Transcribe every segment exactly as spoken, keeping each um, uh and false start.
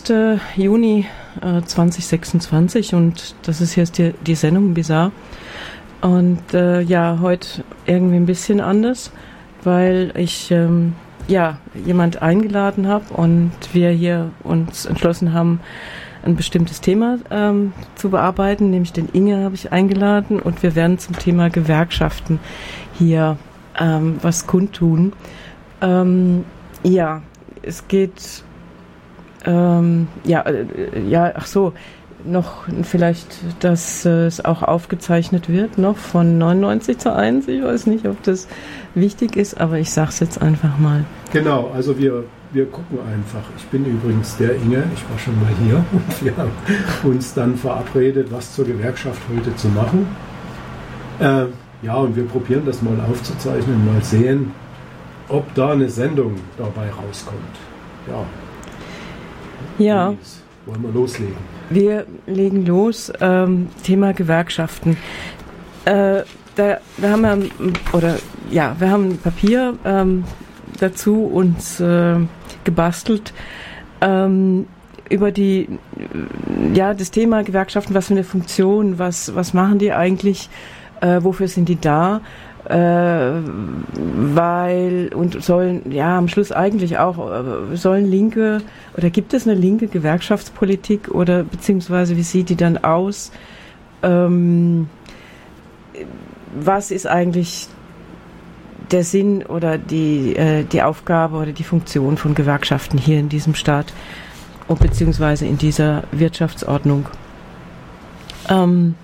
erster Juni äh, zweitausendsechsundzwanzig und das ist jetzt die, die Sendung Bizarre. Und äh, ja, heute irgendwie ein bisschen anders, weil ich ähm, ja jemand eingeladen habe und wir hier uns entschlossen haben, ein bestimmtes Thema ähm, zu bearbeiten, nämlich den Inge habe ich eingeladen und wir werden zum Thema Gewerkschaften hier ähm, was kundtun. Ähm, ja, es geht ähm, ja, äh, ja, ach so, noch vielleicht, dass äh, es auch aufgezeichnet wird, noch von neunundneunzig zu eins. Ich weiß nicht, ob das wichtig ist, aber ich sage es jetzt einfach mal. Genau, also wir, wir gucken einfach. Ich bin übrigens der Inge, ich war schon mal hier und wir haben uns dann verabredet, was zur Gewerkschaft heute zu machen. Äh, ja, und wir probieren das mal aufzuzeichnen, mal sehen, ob da eine Sendung dabei rauskommt. Ja. Ja. Luis, wollen wir loslegen? Wir legen los, ähm, Thema Gewerkschaften. Äh, da, da haben wir, oder ja, wir haben ein Papier ähm, dazu uns äh, gebastelt ähm, über die, ja, das Thema Gewerkschaften, was für eine Funktion, was, was machen die eigentlich, äh, wofür sind die da? Äh, weil und sollen ja am Schluss eigentlich auch äh, sollen linke oder gibt es eine linke Gewerkschaftspolitik oder beziehungsweise wie sieht die dann aus? Ähm, was ist eigentlich der Sinn oder die äh, die Aufgabe oder die Funktion von Gewerkschaften hier in diesem Staat und beziehungsweise in dieser Wirtschaftsordnung? Ähm,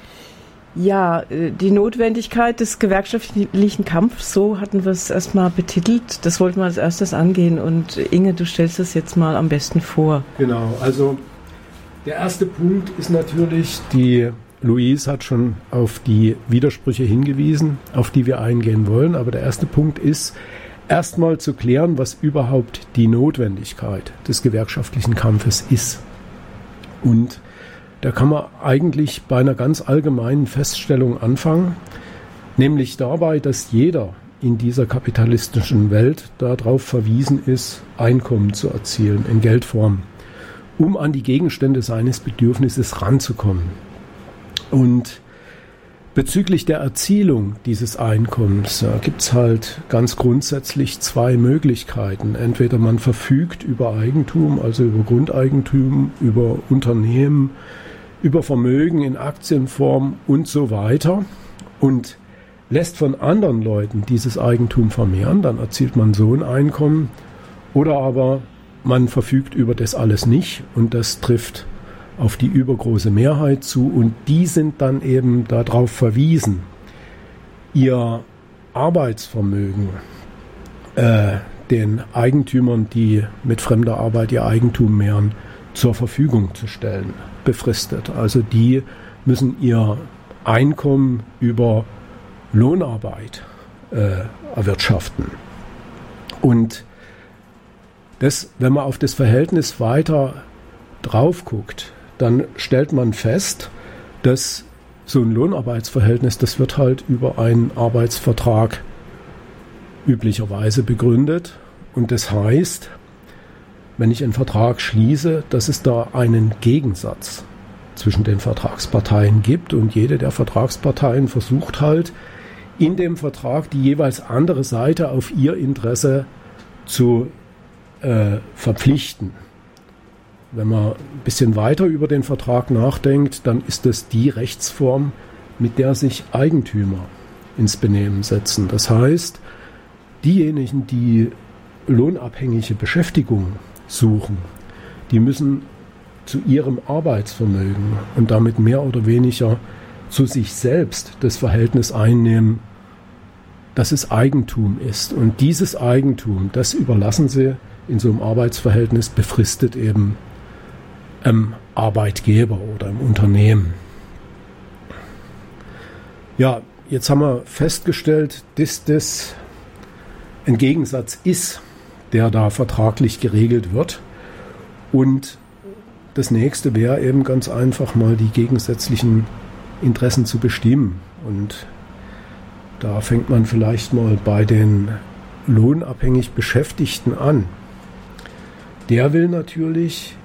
Ja, die Notwendigkeit des gewerkschaftlichen Kampfs, so hatten wir es erstmal betitelt. Das wollten wir als erstes angehen. Und Inge, du stellst es jetzt mal am besten vor. Genau, also der erste Punkt ist natürlich, die Louise hat schon auf die Widersprüche hingewiesen, auf die wir eingehen wollen. Aber der erste Punkt ist, erstmal zu klären, was überhaupt die Notwendigkeit des gewerkschaftlichen Kampfes ist. Und da kann man eigentlich bei einer ganz allgemeinen Feststellung anfangen, nämlich dabei, dass jeder in dieser kapitalistischen Welt darauf verwiesen ist, Einkommen zu erzielen in Geldform, um an die Gegenstände seines Bedürfnisses ranzukommen. Und bezüglich der Erzielung dieses Einkommens ja, gibt es halt ganz grundsätzlich zwei Möglichkeiten. Entweder man verfügt über Eigentum, also über Grundeigentum, über Unternehmen, über Vermögen in Aktienform und so weiter und lässt von anderen Leuten dieses Eigentum vermehren, dann erzielt man so ein Einkommen. Oder aber man verfügt über das alles nicht und das trifft auf die übergroße Mehrheit zu und die sind dann eben darauf verwiesen, ihr Arbeitsvermögen äh, den Eigentümern, die mit fremder Arbeit ihr Eigentum mehren, zur Verfügung zu stellen, befristet. Also die müssen ihr Einkommen über Lohnarbeit äh, erwirtschaften. Und das, wenn man auf das Verhältnis weiter drauf guckt, dann stellt man fest, dass so ein Lohnarbeitsverhältnis, das wird halt über einen Arbeitsvertrag üblicherweise begründet. Und das heißt, wenn ich einen Vertrag schließe, dass es da einen Gegensatz zwischen den Vertragsparteien gibt und jede der Vertragsparteien versucht halt, in dem Vertrag die jeweils andere Seite auf ihr Interesse zu äh, verpflichten. Wenn man ein bisschen weiter über den Vertrag nachdenkt, dann ist das die Rechtsform, mit der sich Eigentümer ins Benehmen setzen. Das heißt, diejenigen, die lohnabhängige Beschäftigung suchen, die müssen zu ihrem Arbeitsvermögen und damit mehr oder weniger zu sich selbst das Verhältnis einnehmen, dass es Eigentum ist. Und dieses Eigentum, das überlassen sie in so einem Arbeitsverhältnis befristet eben im Arbeitgeber oder im Unternehmen. Ja, jetzt haben wir festgestellt, dass das ein Gegensatz ist, der da vertraglich geregelt wird. Und das nächste wäre eben ganz einfach mal die gegensätzlichen Interessen zu bestimmen. Und da fängt man vielleicht mal bei den lohnabhängig Beschäftigten an. Der will natürlich